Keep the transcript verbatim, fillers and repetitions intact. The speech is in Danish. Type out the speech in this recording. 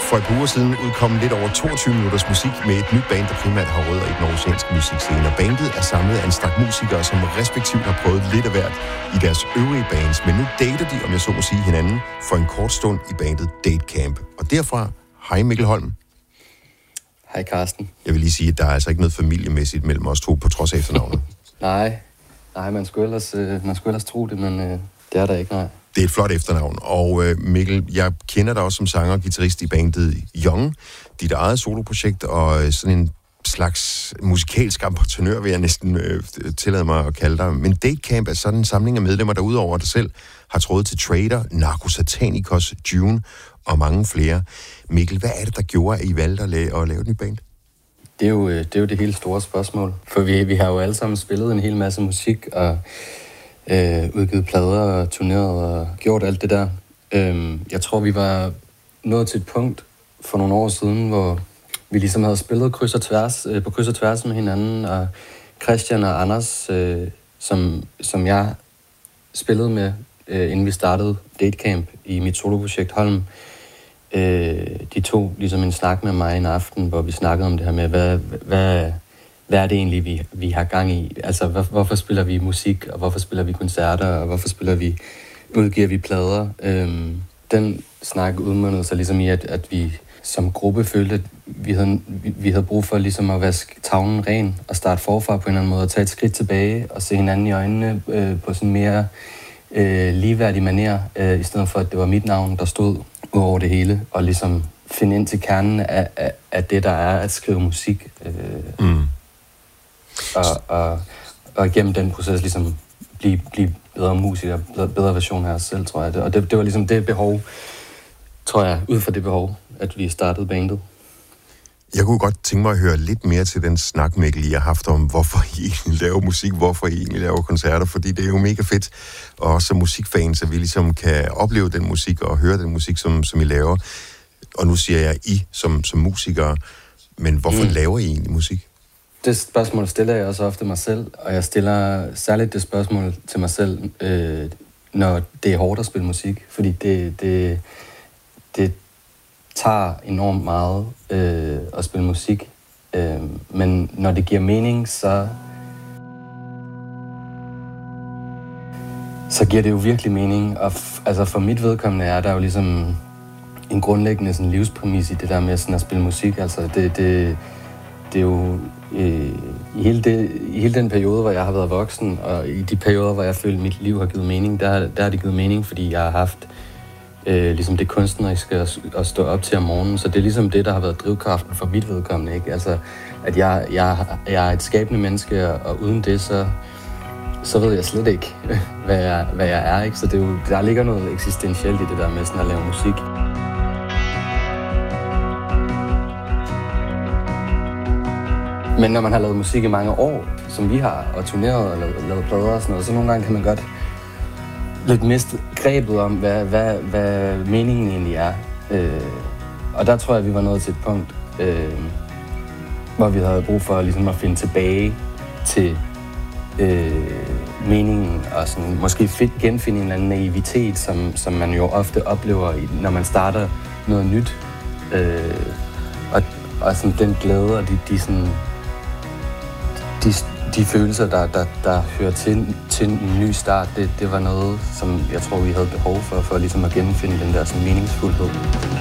For et par uger siden udkom lidt over toogtyve minutters musik med et nyt band, der primært har rødder i den aarhusianske musikscene. Og bandet er samlet af en stak musikere, som respektivt har prøvet lidt af hvert i deres øvrige bands. Men nu dater de, om jeg så må sige, hinanden for en kort stund i bandet Date Camp. Og derfra, hej Mikkel Holm. Hej Carsten. Jeg vil lige sige, at der er altså ikke noget familiemæssigt mellem os to, på trods af efternavnet. nej, nej, man skulle ellers, øh, man skulle ellers tro det, men øh, det er der ikke, nej. Det er et flot efternavn, og øh, Mikkel, jeg kender dig også som sanger og guitarist i bandet Young, dit eget soloprojekt, og øh, sådan en slags musikalsk entreprenør, vil jeg næsten øh, tillade mig at kalde dig. Men Date Camp er sådan en samling af medlemmer, der udover dig selv har trådet til Trader, Narco Satanicos, June og mange flere. Mikkel, hvad er det, der gjorde, at I valgte at lave, at lave et nyt band? Det er, jo, det er jo det helt store spørgsmål, for vi, vi har jo alle sammen spillet en hel masse musik, og Øh, udgivet plader og turneret og gjort alt det der. Øh, jeg tror, vi var nået til et punkt for nogle år siden, hvor vi ligesom havde spillet kryds og tværs, øh, på kryds og tværs med hinanden, og Christian og Anders, øh, som, som jeg spillede med, øh, inden vi startede Date Camp i mit soloprojekt Holm, øh, de tog ligesom en snak med mig en aften, hvor vi snakkede om det her med, hvad, hvad Hvad er det egentlig, vi, vi har gang i? Altså, hvor, hvorfor spiller vi musik, og hvorfor spiller vi koncerter, og hvorfor spiller vi, udgiver vi plader? Øhm, den snak udmundede sig ligesom i, at, at vi som gruppe følte, at vi havde, vi, vi havde brug for ligesom at vaske tavlen ren, og starte forfra på en eller anden måde, og tage et skridt tilbage, og se hinanden i øjnene øh, på sådan mere øh, ligeværdig manér, øh, i stedet for, at det var mit navn, der stod ud over det hele, og ligesom finde ind til kernen af, af, af det, der er at skrive musik. Øh, mm. Og, og, og igennem den proces ligesom blive, blive bedre musikere, bedre, bedre version af os selv, tror jeg. Og det, det var ligesom det behov, tror jeg, ud fra det behov, at vi startede bandet. Jeg kunne godt tænke mig at høre lidt mere til den snak, Mikkel, I har haft om, hvorfor I egentlig laver musik, hvorfor I egentlig laver koncerter, fordi det er jo mega fedt, og også som musikfans, at vi ligesom kan opleve den musik og høre den musik, som, som I laver. Og nu siger jeg I som, som musikere, men hvorfor mm. laver I egentlig musik? Det spørgsmål stiller jeg også ofte mig selv, og jeg stiller særligt det spørgsmål til mig selv, øh, når det er hårdt at spille musik, fordi det, det, det tager enormt meget øh, at spille musik, øh, men når det giver mening, så, så giver det jo virkelig mening, og f- altså for mit vedkommende er der jo ligesom en grundlæggende sådan livspræmis i det der med sådan at spille musik, altså det, det, det er jo øh, i, hele det, i hele den periode, hvor jeg har været voksen, og i de perioder, hvor jeg føler, at mit liv har givet mening, der, der har det givet mening, fordi jeg har haft øh, ligesom det kunstneriske at, at stå op til om morgenen. Så det er ligesom det, der har været drivkraften for mit vedkommende, ikke? Altså, at jeg, jeg, jeg er et skabende menneske, og uden det, så, så ved jeg slet ikke, hvad jeg, hvad jeg er, ikke? Så det er jo, der ligger noget eksistentielt i det der med sådan at lave musik. Men når man har lavet musik i mange år, som vi har, og turneret og lavet, lavet plader og sådan noget, så nogle gange kan man godt lidt miste grebet om, hvad, hvad, hvad meningen egentlig er. Øh, og der tror jeg, vi var nået til et punkt, øh, hvor vi havde brug for ligesom at finde tilbage til øh, meningen, og sådan, måske fedt genfinde en eller anden naivitet, som, som man jo ofte oplever, når man starter noget nyt. Øh, og, og sådan den glæde og de, de sådan... De, de følelser, der, der, der hører til, til en ny start, det, det var noget, som jeg tror, vi havde behov for, for ligesom at genfinde den der sådan meningsfuldhed.